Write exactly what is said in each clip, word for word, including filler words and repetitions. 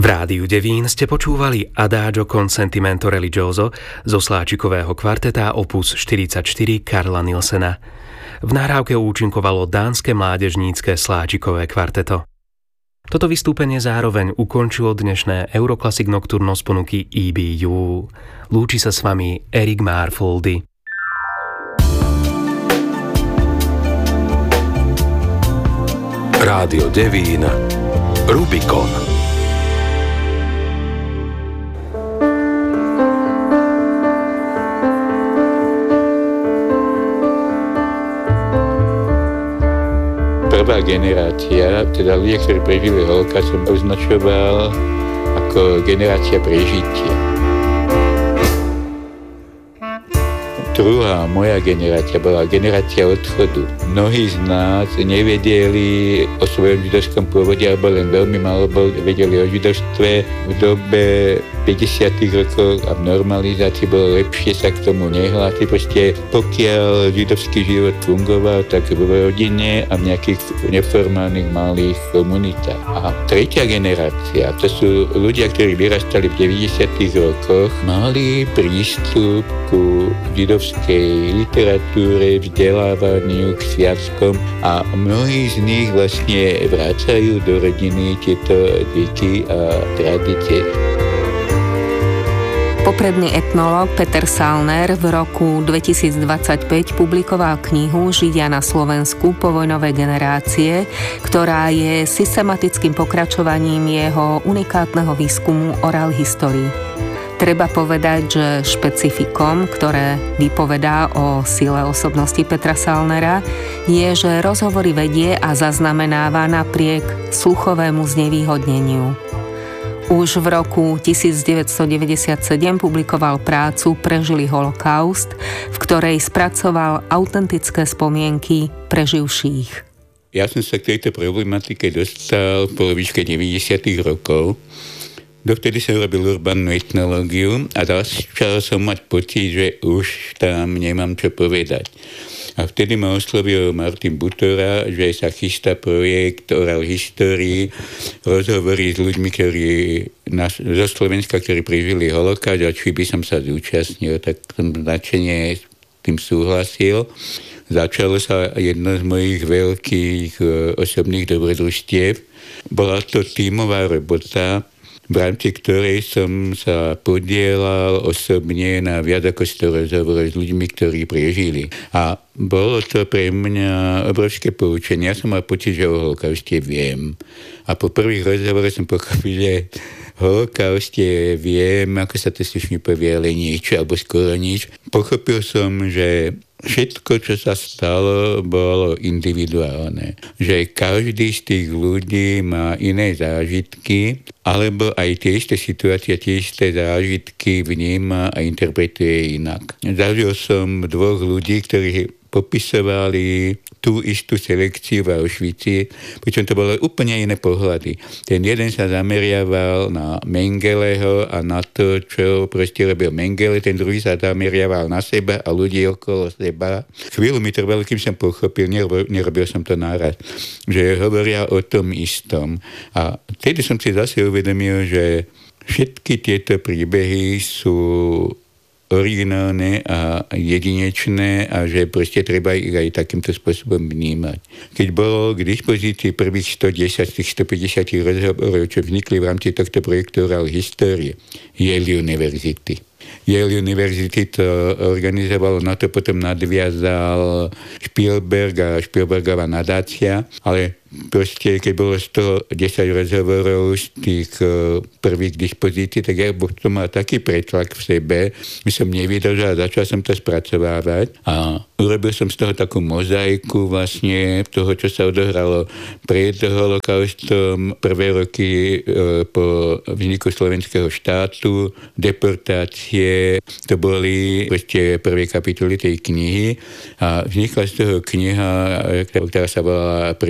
Rádiu Devín ste počúvali Adagio con sentimento religioso zo Sláčikového kvarteta opus štyridsaťštyri Carla Nielsena. V nahrávke účinkovalo dánske mládežnícke Sláčikové kvarteto. Toto vystúpenie zároveň ukončilo dnešné Euroclassic Nocturno z ponuky é bé ú. Lúči sa s vami Erik Marfoldy. Rádio Devín Rubikon. Prvá generácia, teda ľudia, ktorí prežili holokaust, som označoval ako generácia prežitia. Druhá moja generácia bola generácia odchodu. Mnohí z nás nevedeli o svojom židovskom pôvode, alebo len veľmi málo vedeli o židovstve. V dobe päťdesiatych rokov a v normalizácii bolo lepšie sa k tomu nehlásiť. Proste pokiaľ židovský život fungoval, tak v rodine a v nejakých neformálnych malých komunitách. A tretia generácia, to sú ľudia, ktorí vyrastali v deväťdesiatych rokoch, mali prístup ku židovskej literatúre, vzdelávaniu, k sviatkom a mnohí z nich vlastne vracajú do rodiny tieto zvyky a tradície. Popredný etnológ Peter Salner v roku dvetisícdvadsaťpäť publikoval knihu Židia na Slovensku povojnové generácie, ktorá je systematickým pokračovaním jeho unikátneho výskumu oral history. Treba povedať, že špecifikom, ktoré vypovedá o sile osobnosti Petra Salnera, je, že rozhovory vedie a zaznamenáva napriek sluchovému znevýhodneniu. Už v roku devätnásťstodeväťdesiatsedem publikoval prácu Prežili holokaust, v ktorej spracoval autentické spomienky preživších. Ja som sa k tejto problematike dostal v polovičke deväťdesiatych rokov. Dovtedy som robil urbánnu etnológiu a začal som mať pocit, že už tam nemám čo povedať. A vtedy ma oslovil Martin Butora, že sa chystá projekt Oral History, rozhovory s ľuďmi, ktorí na, zo Slovenska, ktorí prežili holokaust, a či by som sa zúčastnil, tak som nadšene s tým súhlasil. Začalo sa jedno z mojich veľkých osobných dobrodružstiev. Bola to tímová robota, v rámci ktorej som sa podielal osobne na viac ako sto rozhovorov s ľuďmi, ktorí prežili. A bolo to pre mňa obrovské poučenie. Ja som mal pocit, že o holokauste viem. A po prvých rozhovoroch som pochopil, že holokauste viem, ako sa to slušne povie, ale nič, alebo skoro nič. Pochopil som, že všetko, čo sa stalo, bolo individuálne. Že každý z tých ľudí má iné zážitky, alebo aj tie isté situácie, tie isté zážitky vníma a interpretuje inak. Zažil som dvoch ľudí, ktorí popisovali tú istú selekciu v Auschwitzi, pričom to bolo úplne iné pohľady. Ten jeden sa zameriaval na Mengeleho a na to, čo proste robil Mengele, ten druhý sa zameriaval na seba a ľudí okolo seba. Chvíľu mi trvalo, kým som pochopil, nerobil, nerobil som to náraz, že hovoria o tom istom. A vtedy som si zase uvedomil, že všetky tieto príbehy sú originálne a jedinečné a že proste treba ich aj takýmto spôsobom vnímať. Keď bolo k dispozícii prvých stodesať z tých stopäťdesiat rozhovorov, čo vznikli v rámci tohto projektu Oral History, Yale University. Yale University to organizovalo, na to potom nadviazal Spielberg a Spielbergová nadácia, ale proste, keď bolo sto desať rozhovorov z tých uh, prvých dispozícií, tak ja to mal taký pretlak v sebe, že som nevydržal a začal som to spracovávať a urobil som z toho takú mozaiku vlastne toho, čo sa odohralo pred holokaustom, prvé roky uh, po vzniku slovenského štátu, deportácie, to boli proste prvé kapitoly tej knihy a vznikla z toho kniha, ktorá sa volala Prežili holokaust,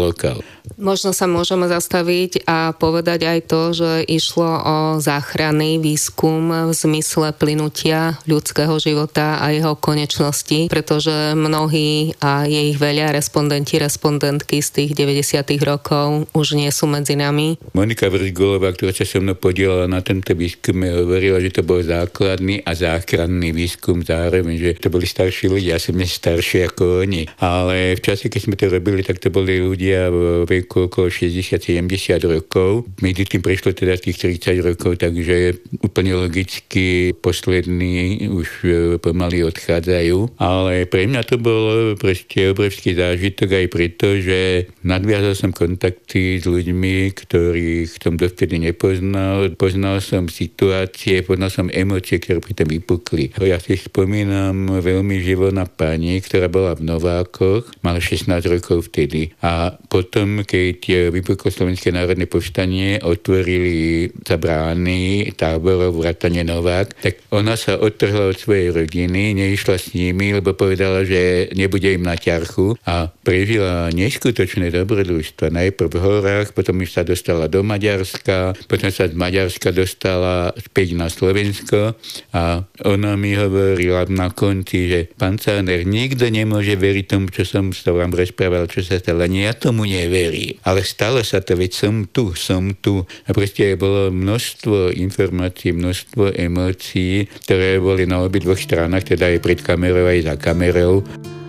lokál. Možno sa môžeme zastaviť a povedať aj to, že išlo o záchranný výskum v zmysle plynutia ľudského života a jeho konečnosti, pretože mnohí, a je ich veľa, respondenti, respondentky z tých deväťdesiatych rokov už nie sú medzi nami. Monika Vrgulová, ktorá sa so mnou podielala na tento výskum, hovorila, že to bol základný a záchranný výskum zároveň, že to boli starší ľudia, ja som dnes starší ako oni. Ale v čase, keď sme to robili, tak to boli ľudia v veku okolo šesťdesiat sedemdesiat rokov. Medzi tým prešlo teda tých tridsať rokov, takže úplne logicky poslední už pomaly odchádzajú. Ale pre mňa to bol proste obrovský zážitok aj preto, že nadviazal som kontakty s ľuďmi, ktorých som dovtedy nepoznal. Poznal som situácie, poznal som emócie, ktoré pri tom vypukli. Ja si spomínam veľmi živo na pani, ktorá bola v Novákoch, mala šestnásť rokov vtedy. A potom, keď vypuklo Slovenské národné povstanie, otvorili sa brány táborov vrátane Novák, tak ona sa odtrhla od svojej rodiny, neišla s nimi, lebo povedala, že nebude im na ťarchu a prežila neskutočné dobrodružstva. Najprv v horách, potom už sa dostala do Maďarska, potom sa z Maďarska dostala späť na Slovensko a ona mi hovorila na konci, že pán Cáner, nikto nemôže veriť tomu, čo som sa vám rozprával, čo sa stalo. Nie, ja tomu neverím. Ale stalo sa to, veď som tu, som tu. A proste bolo množstvo informácií, množstvo emócií, ktoré boli na obidvoch stranách, teda aj pred kamerou, aj za kamerou.